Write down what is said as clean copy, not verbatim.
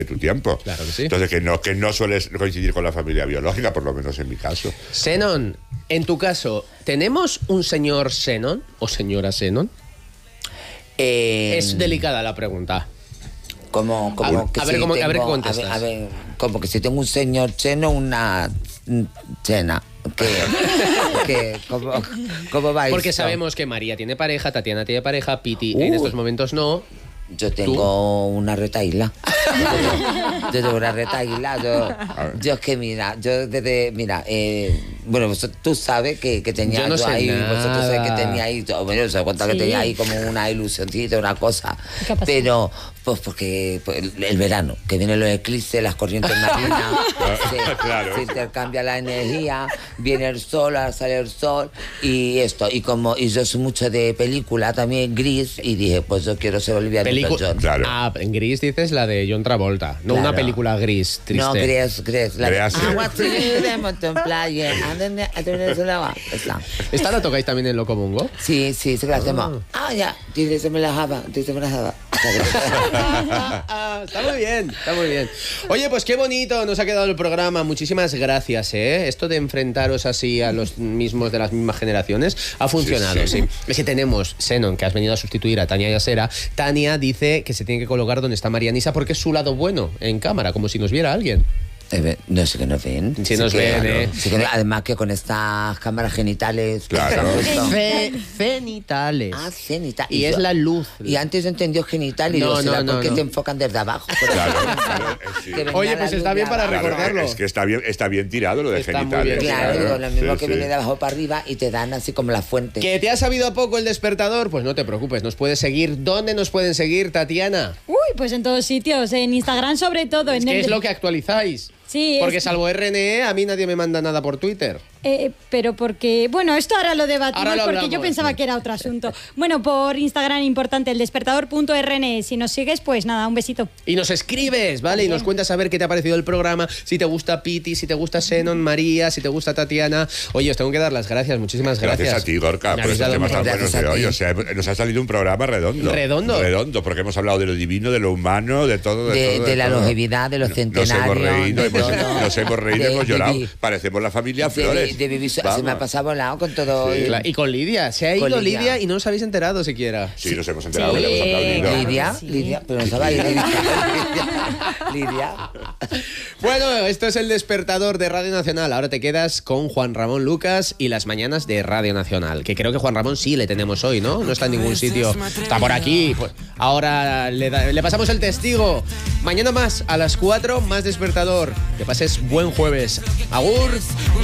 tu tiempo. Claro que sí. Entonces, que no sueles coincidir con la familia biológica, por lo menos en mi caso. Xenon, en tu caso, ¿tenemos un señor Xenon o señora Xenon? Es delicada la pregunta. Como A ver, si a ver tengo- qué contestas. a ver, como que si tengo un señor cheno, una chena. ¿Cómo va Porque esto? sabemos que María tiene pareja, Tatiana tiene pareja, Piti en estos momentos no. Yo tengo una retaíla. Yo tengo una retaíla. Yo es que mira, bueno, tú sabes que tenía Yo no sé ahí, nada. vosotros sabéis que tenía ahí, bueno, se cuenta que tenía ahí como una ilusioncita, una cosa. ¿Qué ha pasado? Pero, pues porque el verano, que vienen los eclipses, las corrientes marinas, Claro. se intercambia la energía, viene el sol, ahora sale el sol, y esto, y yo soy mucho de película también, gris, y dije, pues yo quiero ser Olivia Newton-John. Claro. Ah, en gris dices la de John Travolta, no Claro. una película gris, triste. No, Gris. La de Gris, sí. I want to you, the mountain playa, and then esa. ¿Esta la tocáis también en Locomongo? Sí, sí que la hacemos. Ya, dice, me la java. Está muy bien, está muy bien. Oye, pues qué bonito nos ha quedado el programa. Muchísimas gracias, ¿eh? Esto de enfrentaros así a los mismos de las mismas generaciones ha funcionado, sí. Es que tenemos Xenon, que has venido a sustituir a Tania Yasera. Tania dice que se tiene que colocar donde está Marianisa porque es su lado bueno en cámara, como si nos viera alguien. No sé que nos ven. Sí nos ven, ¿eh? Sí que, además que con estas cámaras genitales. Claro. Cenitales. Cenital. Y es la luz. Y antes yo entendí genital y No, digo, ¿será no, porque no. te enfocan desde abajo? Claro, sí. Que venga Oye, la pues luz está de bien para abajo. recordarlo. Es que está bien tirado lo de Está muy genitales. bien. Claro, digo, lo mismo Sí, que sí. viene de abajo para arriba y te dan así como la fuente. ¿Que te ha sabido a poco el despertador? Pues no te preocupes, nos puedes seguir. ¿Dónde nos pueden seguir, Tatiana? Uy, pues en todos sitios, en Instagram sobre todo. ¿Qué es lo que actualizáis? Sí, Porque es- salvo RNE, a mí nadie me manda nada por Twitter. Pero porque, bueno, esto ahora lo debatimos Ahora lo porque hablamos. yo pensaba que era otro asunto. Bueno, por Instagram importante, el despertador.rn. Si nos sigues, pues nada, un besito. Y nos escribes, ¿vale? Y nos cuentas a ver qué te ha parecido el programa, si te gusta Piti, si te gusta Xenon, María, si te gusta Tatiana. Oye, os tengo que dar las gracias, muchísimas gracias. Gracias a ti, Gorka, Me por habéis esos dado temas tan mucho- buenos de Gracias a hoy. ti. O sea, nos ha salido un programa redondo. ¿Redondo? Redondo, porque hemos hablado de lo divino, de lo humano, de todo. De la todo. longevidad, de los Nos hemos centenarios. reído, de todo. nos hemos reído, De hemos llorado. vivir. Parecemos la familia Flores. De vivir, se Vamos. me ha pasado volado con todo. Sí. Y con Lidia, se ha Con ido Lidia. Lidia y no os habéis enterado siquiera. Sí, nos hemos enterado, Sí. le hemos aplaudido. Lidia, pero no estaba ahí. Lidia. Bueno, esto es el despertador de Radio Nacional. Ahora te quedas con Juan Ramón Lucas y las mañanas de Radio Nacional. Que creo que Juan Ramón sí le tenemos hoy, ¿no? No está en ningún sitio. Está por aquí. Pues ahora le pasamos el testigo. Mañana más, a las 4, más despertador. Que pases buen jueves. Agur.